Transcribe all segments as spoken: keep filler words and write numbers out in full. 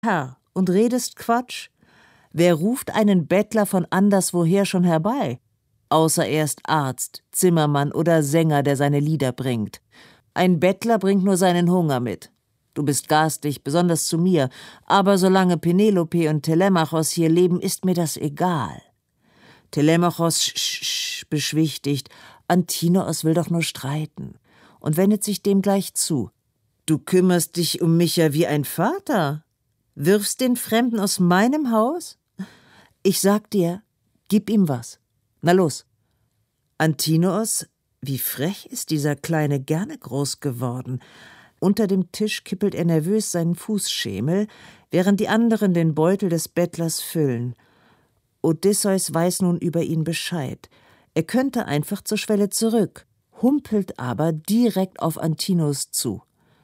Herr und redest Quatsch? Wer ruft einen Bettler von anderswoher schon herbei? Außer er ist Arzt, Zimmermann oder Sänger, der seine Lieder bringt. Ein Bettler bringt nur seinen Hunger mit. Du bist garstig, besonders zu mir, aber solange Penelope und Telemachos hier leben, ist mir das egal. Telemachos sch, sch, sch, beschwichtigt, Antinoos will doch nur streiten und wendet sich dem gleich zu. Du kümmerst dich um mich ja wie ein Vater. Wirfst den Fremden aus meinem Haus? Ich sag dir, gib ihm was. Na los. Antinoos, wie frech ist dieser Kleine gerne groß geworden. Unter dem Tisch kippelt er nervös seinen Fußschemel, während die anderen den Beutel des Bettlers füllen. Odysseus weiß nun über ihn Bescheid. Er könnte einfach zur Schwelle zurück, humpelt aber direkt auf Antinoos zu.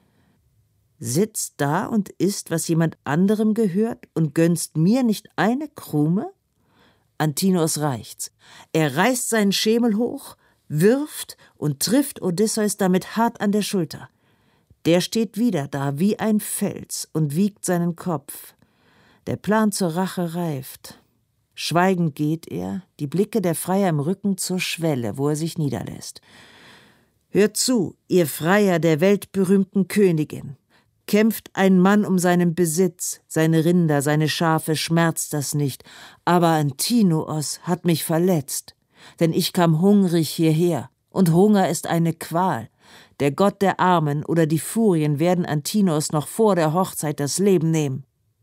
Sitzt da und isst, was jemand anderem gehört und gönnst mir nicht eine Krume? Antinoos reicht's. Er reißt seinen Schemel hoch, wirft und trifft Odysseus damit hart an der Schulter. Der steht wieder da wie ein Fels und wiegt seinen Kopf. Der Plan zur Rache reift. Schweigend geht er, die Blicke der Freier im Rücken zur Schwelle, wo er sich niederlässt. Hört zu, ihr Freier der weltberühmten Königin. Kämpft ein Mann um seinen Besitz, seine Rinder, seine Schafe, schmerzt das nicht. Aber Antinoos hat mich verletzt, denn ich kam hungrig hierher, und Hunger ist eine Qual. Der Gott der Armen oder die Furien werden Antinoos noch vor der Hochzeit das Leben nehmen.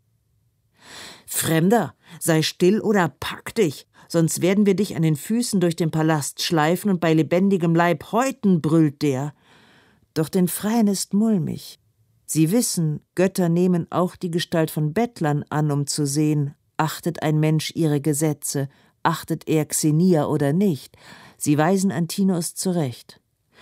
Fremder, sei still oder pack dich, sonst werden wir dich an den Füßen durch den Palast schleifen und bei lebendigem Leib häuten, brüllt der. Doch den Freien ist mulmig. Sie wissen, Götter nehmen auch die Gestalt von Bettlern an, um zu sehen, achtet ein Mensch ihre Gesetze, achtet er Xenia oder nicht. Sie weisen Antinoos zurecht.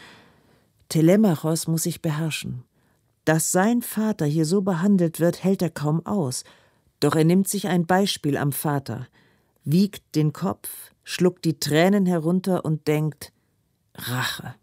Telemachos muss sich beherrschen. Dass sein Vater hier so behandelt wird, hält er kaum aus. Doch er nimmt sich ein Beispiel am Vater, wiegt den Kopf, schluckt die Tränen herunter und denkt: Rache.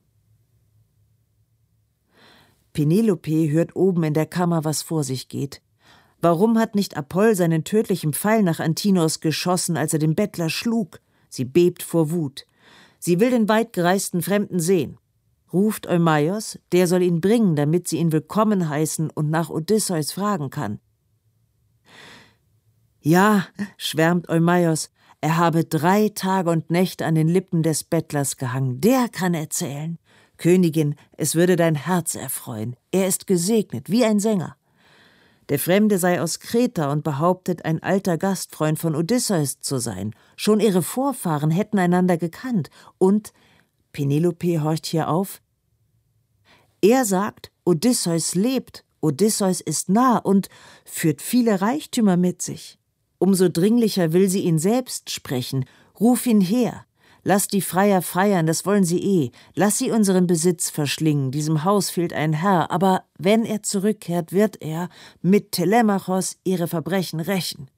Penelope hört oben in der Kammer, was vor sich geht. Warum hat nicht Apoll seinen tödlichen Pfeil nach Antinoos geschossen, als er den Bettler schlug? Sie bebt vor Wut. Sie will den weitgereisten Fremden sehen. Ruft Eumaios, der soll ihn bringen, damit sie ihn willkommen heißen und nach Odysseus fragen kann. Ja, schwärmt Eumaios, er habe drei Tage und Nächte an den Lippen des Bettlers gehangen. Der kann erzählen. Königin, es würde dein Herz erfreuen. Er ist gesegnet, wie ein Sänger. Der Fremde sei aus Kreta und behauptet, ein alter Gastfreund von Odysseus zu sein. Schon ihre Vorfahren hätten einander gekannt. Und, Penelope horcht hier auf, er sagt, Odysseus lebt, Odysseus ist nah und führt viele Reichtümer mit sich. Umso dringlicher will sie ihn selbst sprechen. Ruf ihn her. Lass die Freier feiern, das wollen sie eh. Lass sie unseren Besitz verschlingen, diesem Haus fehlt ein Herr, aber wenn er zurückkehrt, wird er mit Telemachos ihre Verbrechen rächen.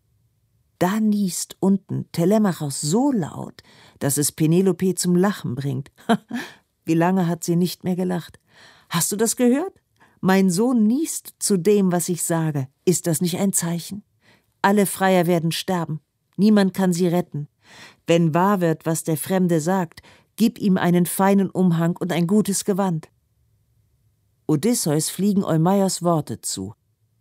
Da niest unten Telemachos so laut, dass es Penelope zum Lachen bringt. Wie lange hat sie nicht mehr gelacht? Hast du das gehört? Mein Sohn niest zu dem, was ich sage. Ist das nicht ein Zeichen? Alle Freier werden sterben. Niemand kann sie retten. Wenn wahr wird, was der Fremde sagt, gib ihm einen feinen Umhang und ein gutes Gewand. Odysseus fliegen Eumaios Worte zu.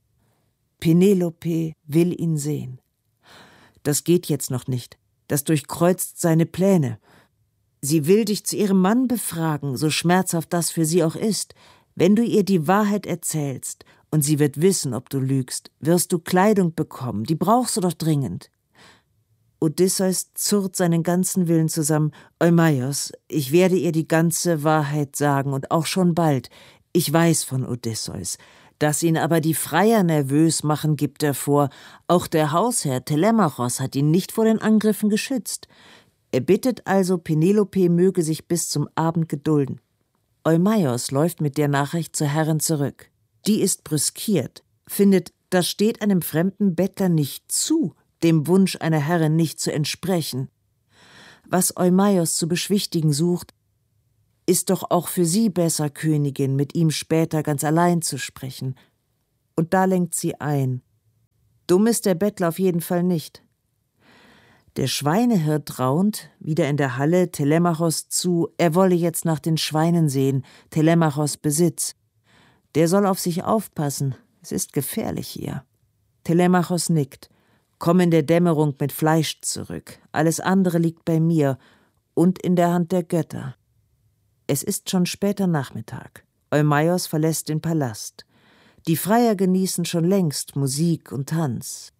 Penelope will ihn sehen. Das geht jetzt noch nicht. Das durchkreuzt seine Pläne. Sie will dich zu ihrem Mann befragen, so schmerzhaft das für sie auch ist. Wenn du ihr die Wahrheit erzählst, und sie wird wissen, ob du lügst, wirst du Kleidung bekommen, die brauchst du doch dringend. Odysseus zurrt seinen ganzen Willen zusammen. Eumaios, ich werde ihr die ganze Wahrheit sagen und auch schon bald. Ich weiß von Odysseus. Dass ihn aber die Freier nervös machen, gibt er vor. Auch der Hausherr Telemachos hat ihn nicht vor den Angriffen geschützt. Er bittet also, Penelope möge sich bis zum Abend gedulden. Eumaios läuft mit der Nachricht zur Herrin zurück. Die ist brüskiert, findet, das steht einem fremden Bettler nicht zu, dem Wunsch einer Herrin nicht zu entsprechen. Was Eumaios zu beschwichtigen sucht, ist doch auch für sie besser, Königin, mit ihm später ganz allein zu sprechen. Und da lenkt sie ein. Dumm ist der Bettler auf jeden Fall nicht. Der Schweinehirt raunt, wieder in der Halle, Telemachos zu, er wolle jetzt nach den Schweinen sehen, Telemachos Besitz. Der soll auf sich aufpassen, es ist gefährlich hier. Telemachos nickt. Komm in der Dämmerung mit Fleisch zurück, alles andere liegt bei mir und in der Hand der Götter. Es ist schon später Nachmittag. Eumaios verlässt den Palast. Die Freier genießen schon längst Musik und Tanz.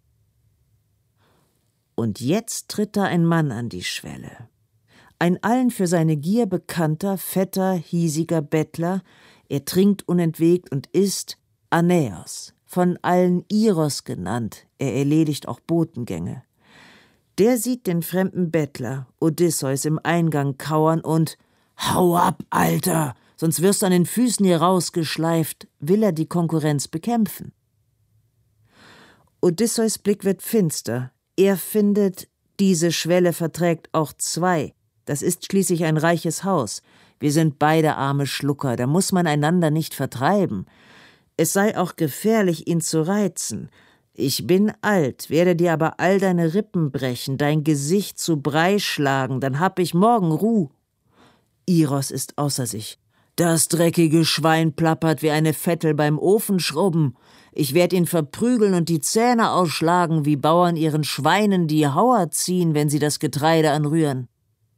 Und jetzt tritt da ein Mann an die Schwelle. Ein allen für seine Gier bekannter, fetter, hiesiger Bettler. Er trinkt unentwegt und isst Anäos, von allen Iros genannt. Er erledigt auch Botengänge. Der sieht den fremden Bettler, Odysseus, im Eingang kauern und »Hau ab, Alter, sonst wirst du an den Füßen hier rausgeschleift«, will er die Konkurrenz bekämpfen. Odysseus' Blick wird finster. Er findet, diese Schwelle verträgt auch zwei. Das ist schließlich ein reiches Haus. Wir sind beide arme Schlucker, da muss man einander nicht vertreiben. Es sei auch gefährlich, ihn zu reizen. Ich bin alt, werde dir aber all deine Rippen brechen, dein Gesicht zu Brei schlagen, dann hab ich morgen Ruh. Iros ist außer sich. Das dreckige Schwein plappert wie eine Vettel beim Ofenschrubben. Ich werd ihn verprügeln und die Zähne ausschlagen, wie Bauern ihren Schweinen die Hauer ziehen, wenn sie das Getreide anrühren.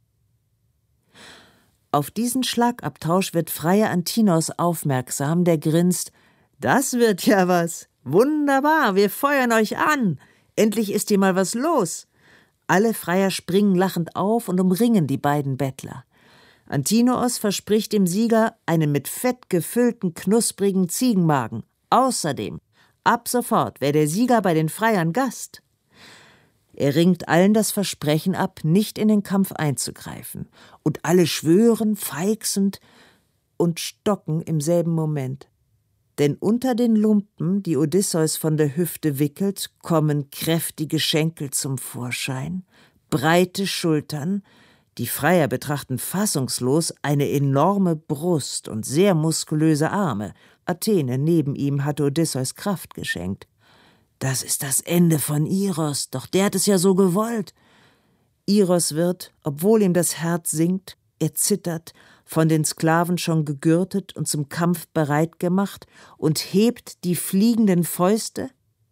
Auf diesen Schlagabtausch wird Freier Antinos aufmerksam, der grinst. Das wird ja was. Wunderbar, wir feuern euch an. Endlich ist hier mal was los. Alle Freier springen lachend auf und umringen die beiden Bettler. Antinoos verspricht dem Sieger einen mit Fett gefüllten, knusprigen Ziegenmagen. Außerdem, ab sofort wäre der Sieger bei den Freiern Gast. Er ringt allen das Versprechen ab, nicht in den Kampf einzugreifen. Und alle schwören, feixend und stocken im selben Moment. Denn unter den Lumpen, die Odysseus von der Hüfte wickelt, kommen kräftige Schenkel zum Vorschein, breite Schultern. Die Freier betrachten fassungslos eine enorme Brust und sehr muskulöse Arme. Athene neben ihm hatte Odysseus Kraft geschenkt. Das ist das Ende von Iros, doch der hat es ja so gewollt. Iros wird, obwohl ihm das Herz sinkt, er zittert, von den Sklaven schon gegürtet und zum Kampf bereit gemacht und hebt die fliegenden Fäuste.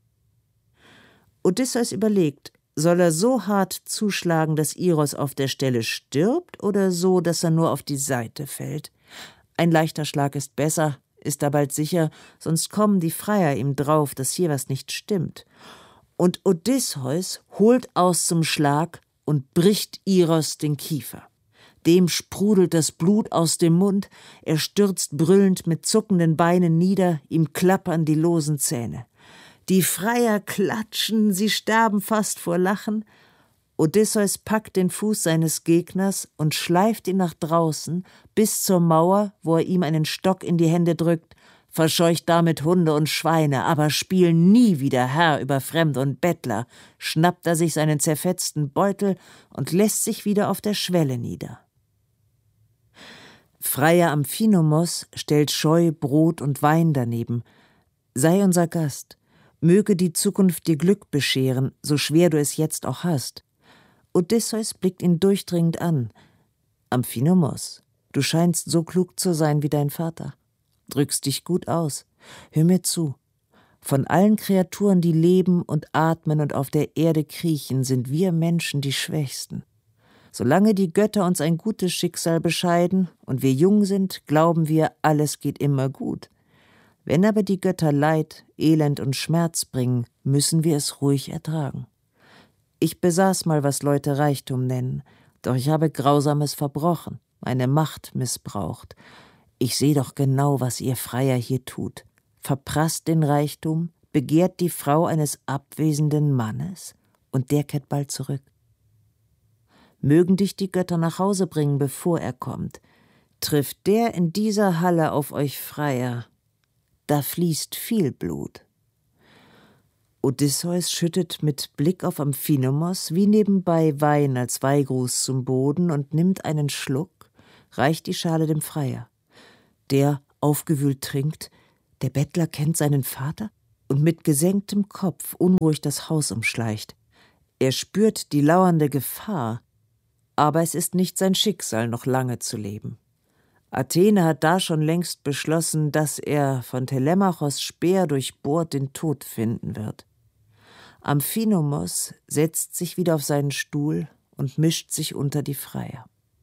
Odysseus überlegt, soll er so hart zuschlagen, dass Iros auf der Stelle stirbt oder so, dass er nur auf die Seite fällt? Ein leichter Schlag ist besser, ist er bald sicher, sonst kommen die Freier ihm drauf, dass hier was nicht stimmt. Und Odysseus holt aus zum Schlag und bricht Iros den Kiefer. Dem sprudelt das Blut aus dem Mund, er stürzt brüllend mit zuckenden Beinen nieder, ihm klappern die losen Zähne. Die Freier klatschen, sie sterben fast vor Lachen. Odysseus packt den Fuß seines Gegners und schleift ihn nach draußen bis zur Mauer, wo er ihm einen Stock in die Hände drückt, verscheucht damit Hunde und Schweine, aber spiel nie wieder Herr über Fremd und Bettler, schnappt er sich seinen zerfetzten Beutel und lässt sich wieder auf der Schwelle nieder. Freier Amphinomos stellt scheu Brot und Wein daneben. Sei unser Gast, möge die Zukunft dir Glück bescheren, so schwer du es jetzt auch hast. Odysseus blickt ihn durchdringend an. Amphinomos, du scheinst so klug zu sein wie dein Vater. Drückst dich gut aus. Hör mir zu. Von allen Kreaturen, die leben und atmen und auf der Erde kriechen, sind wir Menschen die Schwächsten. Solange die Götter uns ein gutes Schicksal bescheiden und wir jung sind, glauben wir, alles geht immer gut. Wenn aber die Götter Leid, Elend und Schmerz bringen, müssen wir es ruhig ertragen. Ich besaß mal, was Leute Reichtum nennen, doch ich habe Grausames verbrochen, meine Macht missbraucht. Ich sehe doch genau, was ihr Freier hier tut. Verprasst den Reichtum, begehrt die Frau eines abwesenden Mannes und der kehrt bald zurück. Mögen dich die Götter nach Hause bringen, bevor er kommt. Trifft der in dieser Halle auf euch Freier, da fließt viel Blut. Odysseus schüttet mit Blick auf Amphinomos wie nebenbei Wein als Weihgruß zum Boden und nimmt einen Schluck, reicht die Schale dem Freier. Der, aufgewühlt, trinkt. Der Bettler kennt seinen Vater? und mit gesenktem Kopf unruhig das Haus umschleicht. Er spürt die lauernde Gefahr, aber es ist nicht sein Schicksal, noch lange zu leben. Athene hat da schon längst beschlossen, dass er, von Telemachos Speer durchbohrt, den Tod finden wird. Amphinomos setzt sich wieder auf seinen Stuhl und mischt sich unter die Freier.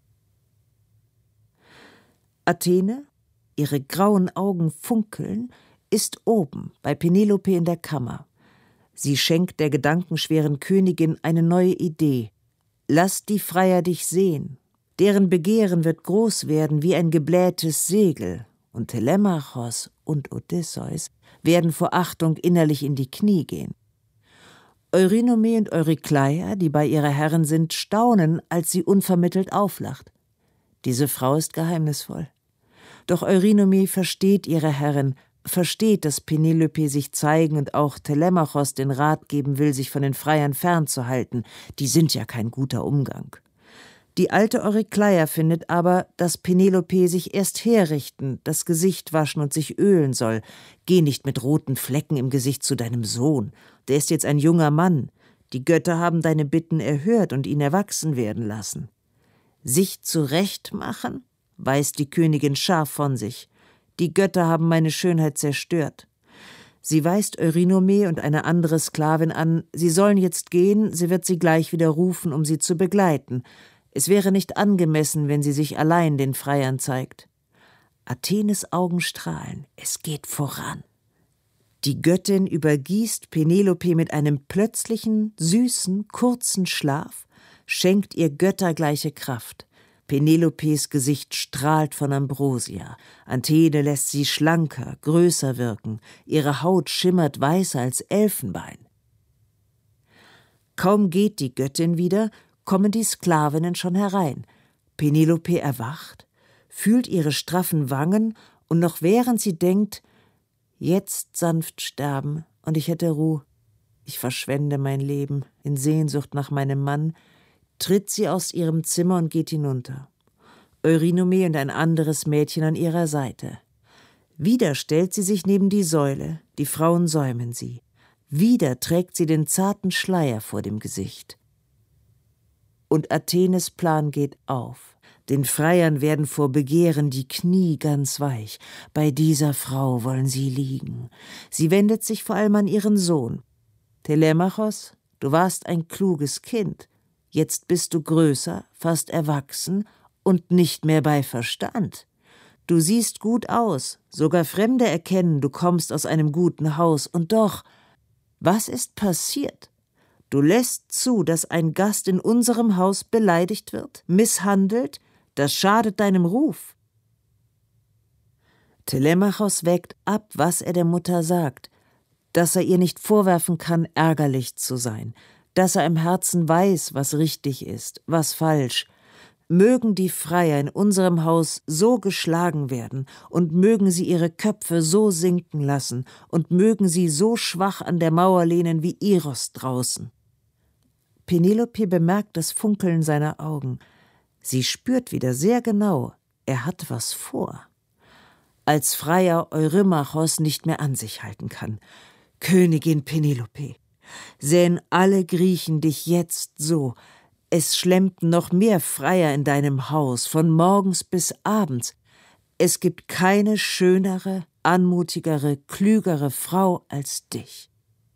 Athene, ihre grauen Augen funkeln, ist oben bei Penelope in der Kammer. Sie schenkt der gedankenschweren Königin eine neue Idee. Lass die Freier dich sehen. Deren Begehren wird groß werden wie ein geblähtes Segel, und Telemachos und Odysseus werden vor Achtung innerlich in die Knie gehen. Eurynome und Eurykleia, die bei ihrer Herrin sind, staunen, als sie unvermittelt auflacht. Diese Frau ist geheimnisvoll. Doch Eurynome versteht ihre Herrin, versteht, dass Penelope sich zeigen und auch Telemachos den Rat geben will, sich von den Freiern fernzuhalten. Die sind ja kein guter Umgang. Die alte Eurykleia findet aber, dass Penelope sich erst herrichten, das Gesicht waschen und sich ölen soll. Geh nicht mit roten Flecken im Gesicht zu deinem Sohn. Der ist jetzt ein junger Mann. Die Götter haben deine Bitten erhört und ihn erwachsen werden lassen. Sich zurechtmachen, weist die Königin scharf von sich. Die Götter haben meine Schönheit zerstört. Sie weist Eurynome und eine andere Sklavin an, sie sollen jetzt gehen, sie wird sie gleich wieder rufen, um sie zu begleiten. Es wäre nicht angemessen, wenn sie sich allein den Freiern zeigt. Athenes Augen strahlen, es geht voran. Die Göttin übergießt Penelope mit einem plötzlichen, süßen, kurzen Schlaf, schenkt ihr göttergleiche Kraft. Penelopes Gesicht strahlt von Ambrosia. Athene lässt sie schlanker, größer wirken. Ihre Haut schimmert weißer als Elfenbein. Kaum geht die Göttin wieder, kommen die Sklavinnen schon herein. Penelope erwacht, fühlt ihre straffen Wangen und noch während sie denkt, jetzt sanft sterben und ich hätte Ruhe, ich verschwende mein Leben in Sehnsucht nach meinem Mann, tritt sie aus ihrem Zimmer und geht hinunter. Eurynome und ein anderes Mädchen an ihrer Seite. Wieder stellt sie sich neben die Säule, die Frauen säumen sie. Wieder trägt sie den zarten Schleier vor dem Gesicht. Und Athenes Plan geht auf. Den Freiern werden vor Begehren die Knie ganz weich. Bei dieser Frau wollen sie liegen. Sie wendet sich vor allem an ihren Sohn. Telemachos, du warst ein kluges Kind. Jetzt bist du größer, fast erwachsen und nicht mehr bei Verstand. Du siehst gut aus, sogar Fremde erkennen, du kommst aus einem guten Haus. Und doch, was ist passiert? Du lässt zu, dass ein Gast in unserem Haus beleidigt wird, misshandelt, das schadet deinem Ruf. Telemachos wägt ab, was er der Mutter sagt, dass er ihr nicht vorwerfen kann, ärgerlich zu sein, dass er im Herzen weiß, was richtig ist, was falsch. Mögen die Freier in unserem Haus so geschlagen werden und mögen sie ihre Köpfe so sinken lassen und mögen sie so schwach an der Mauer lehnen wie Iros draußen. Penelope bemerkt das Funkeln seiner Augen. Sie spürt wieder sehr genau, er hat was vor. Als Freier Eurymachos nicht mehr an sich halten kann. Königin Penelope, sähen alle Griechen dich jetzt so, es schlemmten noch mehr Freier in deinem Haus, von morgens bis abends. Es gibt keine schönere, anmutigere, klügere Frau als dich.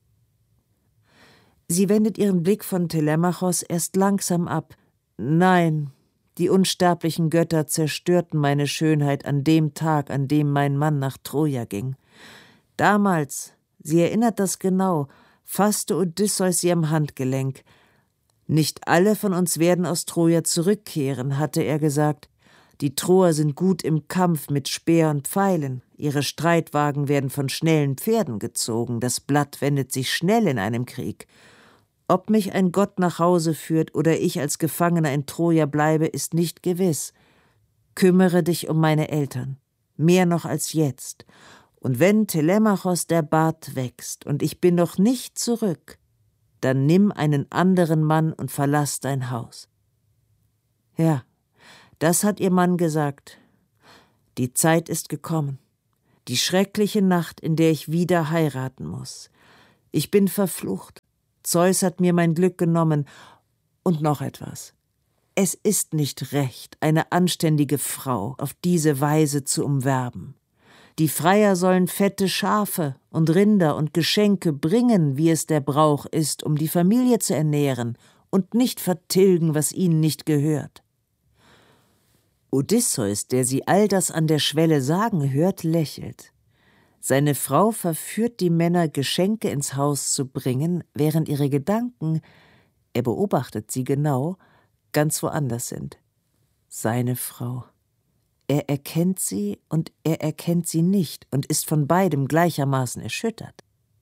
Sie wendet ihren Blick von Telemachos erst langsam ab. Nein, die unsterblichen Götter zerstörten meine Schönheit an dem Tag, an dem mein Mann nach Troja ging. Damals, sie erinnert das genau, fasste Odysseus sie am Handgelenk. Nicht alle von uns werden aus Troja zurückkehren, hatte er gesagt. Die Troer sind gut im Kampf mit Speer und Pfeilen. Ihre Streitwagen werden von schnellen Pferden gezogen. Das Blatt wendet sich schnell in einem Krieg. Ob mich ein Gott nach Hause führt oder ich als Gefangener in Troja bleibe, ist nicht gewiss. Kümmere dich um meine Eltern, mehr noch als jetzt. Und wenn Telemachos der Bart wächst und ich bin noch nicht zurück, dann nimm einen anderen Mann und verlass dein Haus. Ja, das hat ihr Mann gesagt. Die Zeit ist gekommen. Die schreckliche Nacht, in der ich wieder heiraten muss. Ich bin verflucht. Zeus hat mir mein Glück genommen. Und noch etwas. Es ist nicht recht, eine anständige Frau auf diese Weise zu umwerben. Die Freier sollen fette Schafe und Rinder und Geschenke bringen, wie es der Brauch ist, um die Familie zu ernähren, und nicht vertilgen, was ihnen nicht gehört. Odysseus, der sie all das an der Schwelle sagen hört, lächelt. Seine Frau verführt die Männer, Geschenke ins Haus zu bringen, während ihre Gedanken, er beobachtet sie genau, ganz woanders sind. Seine Frau. Er erkennt sie und er erkennt sie nicht und ist von beidem gleichermaßen erschüttert.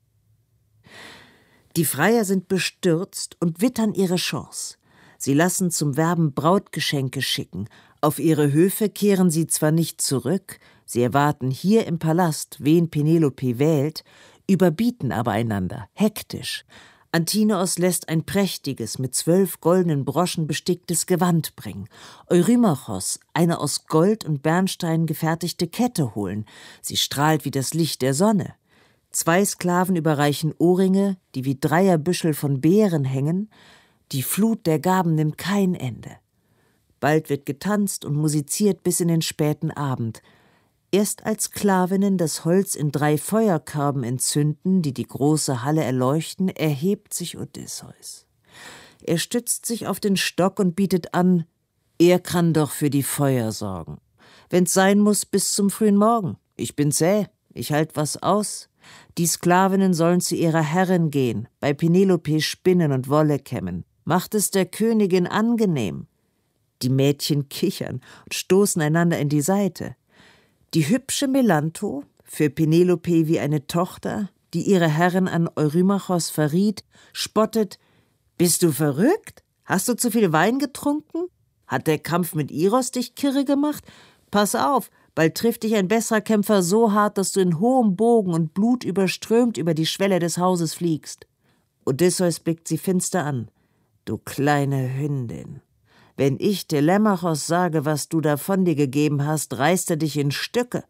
Die Freier sind bestürzt und wittern ihre Chance. Sie lassen zum Werben Brautgeschenke schicken. Auf ihre Höfe kehren sie zwar nicht zurück, sie erwarten hier im Palast, wen Penelope wählt, überbieten aber einander, hektisch. Antinoos lässt ein prächtiges, mit zwölf goldenen Broschen besticktes Gewand bringen. Eurymachos eine aus Gold und Bernstein gefertigte Kette holen. Sie strahlt wie das Licht der Sonne. Zwei Sklaven überreichen Ohrringe, die wie Dreierbüschel von Beeren hängen. Die Flut der Gaben nimmt kein Ende. Bald wird getanzt und musiziert bis in den späten Abend. Erst als Sklavinnen das Holz in drei Feuerkörben entzünden, die die große Halle erleuchten, erhebt sich Odysseus. Er stützt sich auf den Stock und bietet an, er kann doch für die Feuer sorgen. Wenn's sein muss, bis zum frühen Morgen. Ich bin zäh, ich halt was aus. Die Sklavinnen sollen zu ihrer Herrin gehen, bei Penelope spinnen und Wolle kämmen. Macht es der Königin angenehm. Die Mädchen kichern und stoßen einander in die Seite. Die hübsche Melantho, für Penelope wie eine Tochter, die ihre Herrin an Eurymachos verriet, spottet: »Bist du verrückt? Hast du zu viel Wein getrunken? Hat der Kampf mit Iros dich kirre gemacht? Pass auf, bald trifft dich ein besserer Kämpfer so hart, dass du in hohem Bogen und blutüberströmt über die Schwelle des Hauses fliegst.« Odysseus blickt sie finster an. »Du kleine Hündin! Wenn ich Telemachos sage, was du da von dir gegeben hast, reißt er dich in Stücke.«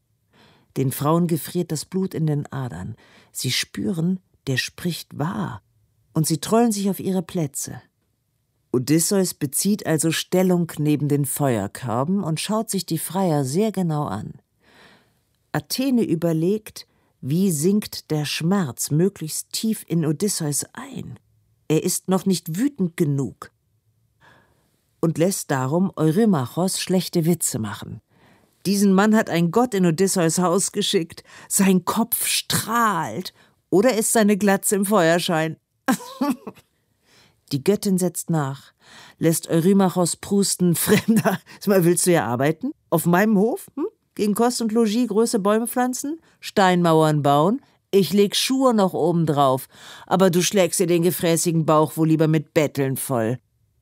Den Frauen gefriert das Blut in den Adern. Sie spüren, der spricht wahr, und sie trollen sich auf ihre Plätze. Odysseus bezieht also Stellung neben den Feuerkörben und schaut sich die Freier sehr genau an. Athene überlegt, wie sinkt der Schmerz möglichst tief in Odysseus ein. Er ist noch nicht wütend genug. Und lässt darum Eurymachos schlechte Witze machen. Diesen Mann hat ein Gott in Odysseus Haus geschickt. Sein Kopf strahlt. Oder ist seine Glatze im Feuerschein? Die Göttin setzt nach, lässt Eurymachos prusten: »Fremder, willst du ja arbeiten? Auf meinem Hof? Hm? Gegen Kost und Logis größere Bäume pflanzen? Steinmauern bauen? Ich leg Schuhe noch oben drauf. Aber du schlägst dir den gefräßigen Bauch wohl lieber mit Betteln voll.«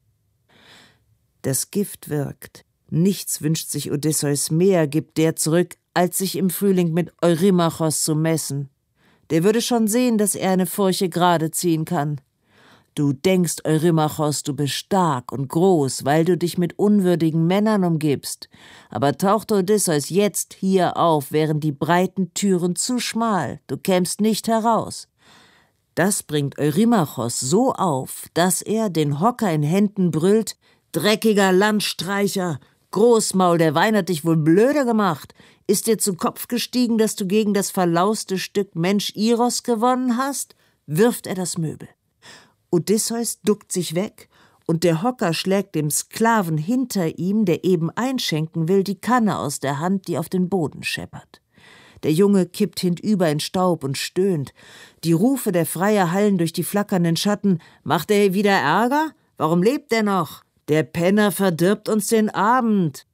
Das Gift wirkt. Nichts wünscht sich Odysseus mehr, gibt der zurück, als sich im Frühling mit Eurymachos zu messen. Der würde schon sehen, dass er eine Furche gerade ziehen kann. Du denkst, Eurymachos, du bist stark und groß, weil du dich mit unwürdigen Männern umgibst. Aber taucht Odysseus jetzt hier auf, wären die breiten Türen zu schmal, du kämst nicht heraus. Das bringt Eurymachos so auf, dass er, den Hocker in Händen, brüllt: »Dreckiger Landstreicher! Großmaul, der Wein hat dich wohl blöder gemacht. Ist dir zu Kopf gestiegen, dass du gegen das verlauste Stück Mensch Iros gewonnen hast?« Wirft er das Möbel. Odysseus duckt sich weg, und der Hocker schlägt dem Sklaven hinter ihm, der eben einschenken will, die Kanne aus der Hand, die auf den Boden scheppert. Der Junge kippt hintüber in Staub und stöhnt. Die Rufe der Freier hallen durch die flackernden Schatten. »Macht er wieder Ärger? Warum lebt er noch? Der Penner verdirbt uns den Abend.«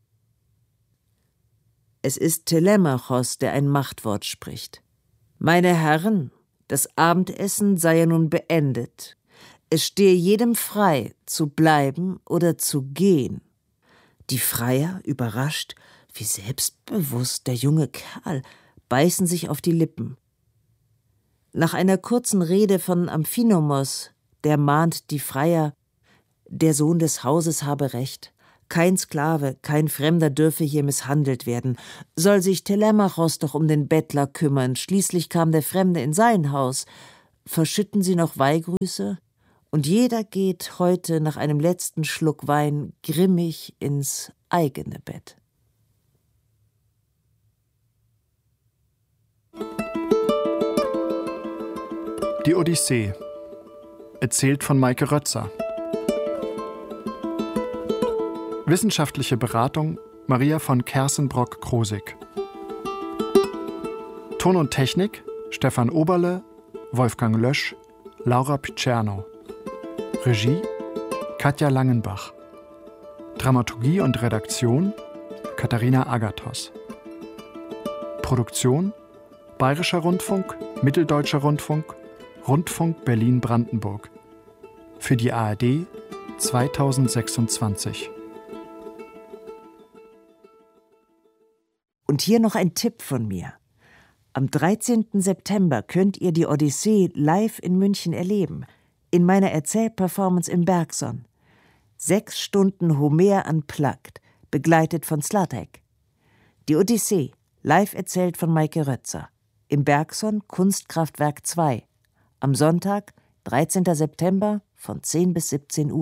Es ist Telemachos, der ein Machtwort spricht. »Meine Herren, das Abendessen sei ja nun beendet. Es stehe jedem frei, zu bleiben oder zu gehen.« Die Freier, überrascht, wie selbstbewusst der junge Kerl, beißen sich auf die Lippen. Nach einer kurzen Rede von Amphinomos, der mahnt die Freier: Der Sohn des Hauses habe Recht. Kein Sklave, kein Fremder dürfe hier misshandelt werden. Soll sich Telemachos doch um den Bettler kümmern, schließlich kam der Fremde in sein Haus. Verschütten Sie noch Weihgrüße? Und jeder geht heute nach einem letzten Schluck Wein grimmig ins eigene Bett. Die Odyssee. Erzählt von Maike Rötzer. Wissenschaftliche Beratung Maria von Kersenbrock-Krosig. Ton und Technik Stefan Oberle, Wolfgang Lösch, Laura Picerno. Regie Katja Langenbach. Dramaturgie und Redaktion Katharina Agathos. Produktion Bayerischer Rundfunk, Mitteldeutscher Rundfunk, Rundfunk Berlin-Brandenburg. Für die A R D zweitausendsechsundzwanzig. Und hier noch ein Tipp von mir. Am dreizehnten September könnt ihr die Odyssee live in München erleben, in meiner Erzählperformance im Bergson. Sechs Stunden Homer unplugged, begleitet von Slatek. Die Odyssee, live erzählt von Maike Rötzer. Im Bergson Kunstkraftwerk zwei. Am Sonntag, dreizehnten September von zehn bis siebzehn Uhr.